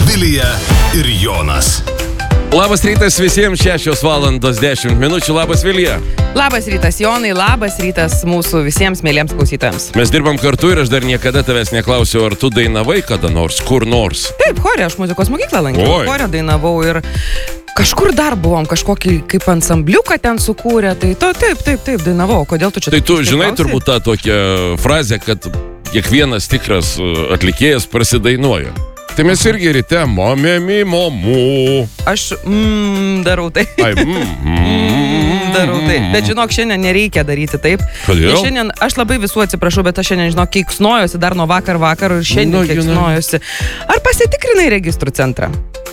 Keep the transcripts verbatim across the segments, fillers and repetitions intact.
Vilija ir Jonas. Labas rytas visiems, šešios valandos dešimt minučių. Labas Vilija. Labas rytas Jonai, labas rytas mūsų visiems mėlyms klausytojams. Mes dirbam kartu ir aš dar niekada tavęs neklausiau, ar tu dainavai kada nors, kur nors. Taip, chore, aš muzikos mokyklą lankiau, chore dainavau ir kažkur dar buvom, kažkokį kaip ansambliuką ten sukūrė, tai to, taip, taip, taip, dainavau. Kodėl tu čia... Tai tu žinai turbūt tą tokią frazę, kad kiekvienas tikras atlikėjas prasidainuoja. Tai mes irgi ryte momėmi momų. Aš mm, darau taip. Ai, mm, mm, darau taip. Bet žinok, šiandien nereikia daryti taip. Kodėl? Ir šiandien, aš labai visų atsiprašau, bet aš šiandien, žinok, keiksnojosi dar nuo vakar vakaro ir šiandien Nu, keiksnojosi. Ar pasitikrinai registrų centrą?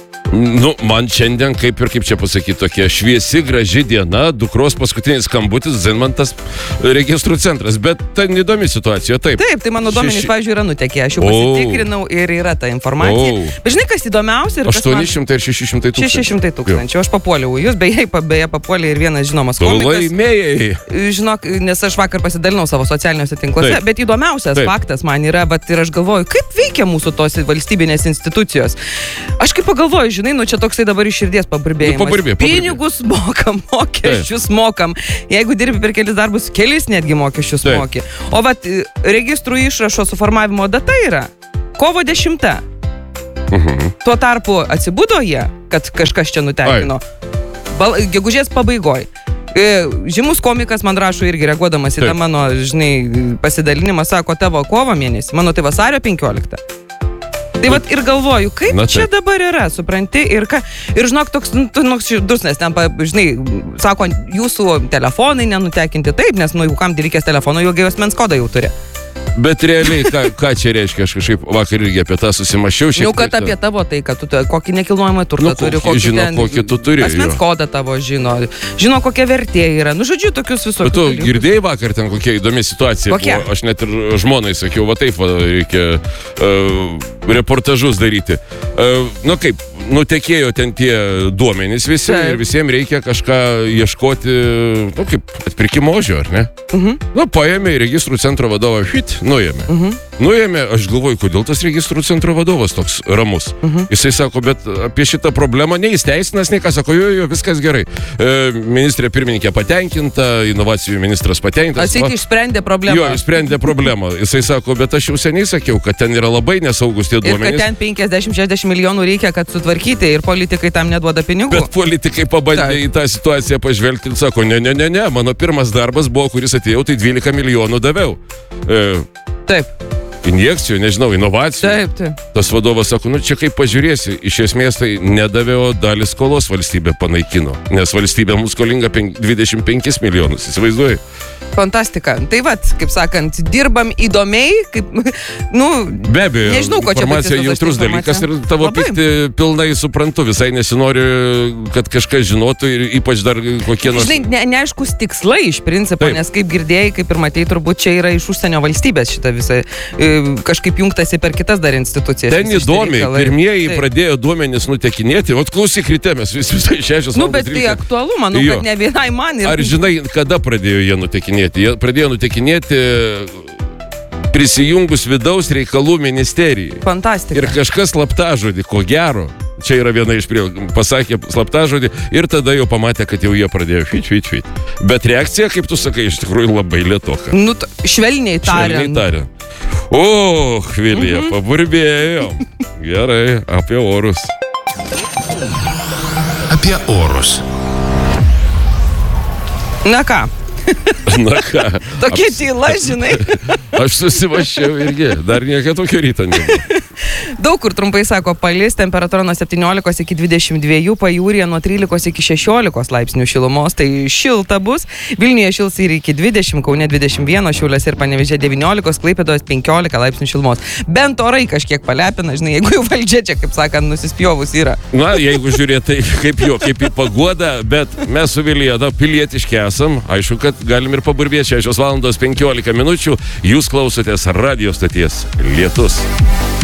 Nu, man šiandien, kaip ir kaip čia pasakyti, tokia šviesi, graži diena, dukros paskutinis skambutis, Zinmantas registrų centras, bet tai įdomi situacija, taip. Taip, tai mano duomenys, Šeši... pavyzdžiui, yra nutekė, aš jau O. pasitikrinau ir yra ta informacija. O. Bet žinai, kas įdomiausia? ir kas man- aštuoni šimtai ir šeši šimtai tūkstančių. šeši šimtai tūkstančių, aš papuoliau į jūs, beje, beje papuolė ir vienas žinomas komikas. Laimėjai. Žinok, nes aš vakar pasidalinau savo socialiniuose tinkluose, Taip. bet įdomiausias Taip. faktas man yra, bet ir aš galvoju, kaip veikia mūsų tos valstybinės institucijos. Aš kaip pagalvoju, žinai, nu čia toksai dabar iš širdies paburbėjimas. Nu, paburbė, paburbė. Pinigus mokam, mokesčius mokam. Jeigu dirbi per kelis darbus, kelis netgi mokesčius Taip. moki. O vat registrų išrašo suformavimo data yra kovo dešimta. Mhm. Tuo tarpu atsibudo jie, kad kažkas čia nutekino. Bal, gegužės pabaigoj. E, Žymus komikas man rašo irgi reaguodamas į Taip. tą mano, žinai, pasidalinimą, sako, tavo kovo mėnesį, mano tai vasario penkioliktą. Tai vat ir galvoju, kaip Na, čia taip. dabar yra, supranti, ir ką, ir žinok, toks, nu, tu, nu, širdus, nes ten, pa- žinai, sako, jūsų telefonai nenutekinti taip, nes, nu, jau kam reikės telefono, jau asmens kodą jau turi. Bet realiai, ką, ką čia reiškia, aš kažkaip vakar irgi apie tą susimašiau šiek Jau, tiek. kad apie tavo tai, kad tu ta- kokį nekilnojamą turtą Nu, turi, kokį žino, kokį tu turi, asmens jo. kodą tavo žino, žino, kokia vertė yra, nu, žodžiu, tokius visokius. Bet tu dalykus. girdėjai vakar ten kokia įdomi situacija Kokia? buvo. Aš net ir žmonai sakiau, va taip va, reikia uh, reportažus daryti. Uh, nu kaip, nutekėjo ten tie duomenys visi Taip. ir visiems reikia kažką ieškoti, nu kaip, atpirkimo ožio, ar ne? Mhm. Nu, paėmė į registrų centro vadovą, šit, nuėmė. Mhm. Nuėmė, aš galvoju, kodėl tas registrų centro vadovas toks ramus. Mhm. Jisai sako, bet apie šitą problemą neįsteisinas, nei ką sako, jo, jo, viskas gerai. E, ministrė pirmininkė patenkinta, inovacijų ministras patenkintas. Atseit išsprendė problemą. Jo, išsprendė problemą. Jisai sako, bet aš jau seniai sakiau, kad ten yra labai nesaugus tie Ir kad duomenys. ten penkiasdešimt šešiasdešimt milijonų reikia, kad sutvarkyti ir politikai tam neduoda pinigų. Bet politikai pabandė Taip. į tą situaciją pažvelgti ir sako, ne, ne, ne, ne, mano pirmas darbas buvo, kuris atėjau, tai dvylika milijonų daviau. E, Taip, injekcijų, nežinau, inovacijų. taip, taip. Tas vadovas sako, nu čia kaip pažiūrėsi, iš esmės tai nedavė, o dalį skolos valstybė panaikino. Nes valstybė mums skolinga penk, dvidešimt penkis milijonus, įsivaizduoji? Fantastika. Tai vat, kaip sakant, dirbam įdomiai, kaip, nu, Be abejo, nežinau, ko čia informacija baigtis su jautrus ta dalykas ir informacija. tavo Labai. pyktį pilnai suprantu, visai nesinori, kad kažkas žinotų ir ypač dar kokie nors... Žinai, ne, neaiškus tikslai iš principo, Taip. nes kaip girdėjai, kaip ir matei, turbūt čia yra iš užsienio valstybės šitą visą, e, kažkaip jungtasi per kitas dar institucijas. Ten visi šitie įdomiai, reikalai. pirmieji Taip. pradėjo duomenys nutekinėti, o klausyk ryte, mes vis visai šešios Nu, valandos bet tai ryte. aktualu, manau, Jo. kad ne vienai man. Ir... Ar žinai, kada pradėjo jie nutekinėti? Jie pradėjo nutekinėti prisijungus vidaus reikalų ministerijai. Fantastika. Ir kažkas slaptažodį, ko gero, čia yra viena iš prie, pasakė slaptažodį ir tada jau pamatė, kad jau jie pradėjo švit, švit, švit. Bet reakcija, kaip tu sakai, iš tikrųjų labai lietoka. Nu, t- švelniai tariant. Švelniai tariant. O, Vilija, Mhm. paburbėjo. Gerai, apie orus. Apie orus. Na ką, Na ką, tokia tyla, žinai. aš susivašiau irgi, dar niekada tokio ryto nebuvo. Daug kur trumpai sako, palis, temperatūra nuo septyniolikos iki dvidešimt dviejų, pajūryje nuo trylikos iki šešiolikos laipsnių šilumos, tai šilta bus. Vilniuje šils ir iki dvidešimt, Kaune dvidešimt vienas, Šiauliuose ir Panevėžyje devyniolikos, Klaipėdoje penkiolika laipsnių šilumos. Bent orai kažkiek palepina, žinai, jeigu jau valdžia čia, kaip sakant, nusispjovus yra. Na, jeigu žiūrėtai kaip jo, kaip į paguodą, bet mes su Vilija da, pilietiški esam, aišku, kad galim ir paburbėti šešios valandos penkiolika minučių. Jūs klausotės radio stoties Lietus.